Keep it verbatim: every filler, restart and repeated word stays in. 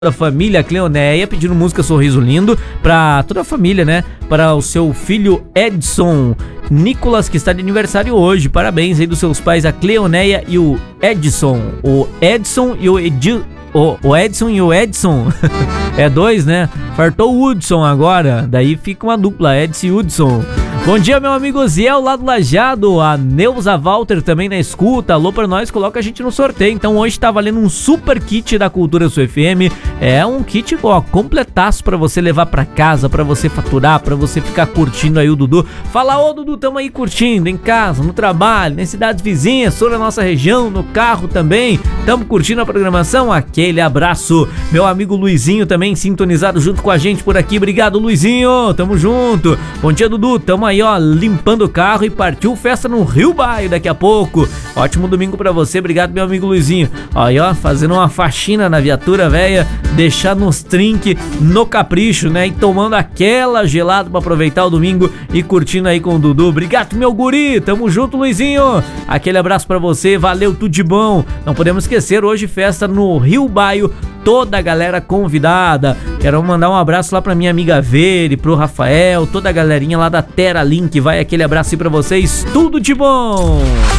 da família Cleoneia, pedindo música Sorriso Lindo pra toda a família, né? Para o seu filho Edson Nicolas, que está de aniversário hoje. Parabéns aí dos seus pais, a Cleoneia e o Edson. O Edson e o Edil... O, o Edson e o Edson. É dois, né? Fartou o Hudson agora. Daí fica uma dupla, Edson e Hudson. Bom dia, meu amigo Ziel, lá do Lajado. A Neuza Walter também na escuta. Alô pra nós, coloca a gente no sorteio. Então hoje tá valendo um super kit da Cultura Sul F M. É um kit, ó, completaço pra você levar pra casa, pra você faturar, pra você ficar curtindo aí o Dudu. Fala, ô Dudu, tamo aí curtindo em casa, no trabalho, nas cidades vizinhas, sobre a nossa região, no carro também. Tamo curtindo a programação. Aquele abraço. Meu amigo Luizinho também sintonizado junto com a gente por aqui. Obrigado, Luizinho. Tamo junto. Bom dia, Dudu. Tamo aí, ó, limpando o carro e partiu festa no Rio Baio daqui a pouco. Ótimo domingo pra você. Obrigado, meu amigo Luizinho. Aí, ó, fazendo uma faxina na viatura, velha, deixar nos trinque no capricho, né? E tomando aquela gelada pra aproveitar o domingo e curtindo aí com o Dudu. Obrigado, meu guri. Tamo junto, Luizinho. Aquele abraço pra você. Valeu, tudo de bom. Não podemos esquecer, hoje festa no Rio Baio. Toda a galera convidada. Quero mandar um abraço lá pra minha amiga Vere, pro Rafael, toda a galerinha lá da Terra Link. Vai aquele abraço aí pra vocês. Tudo de bom!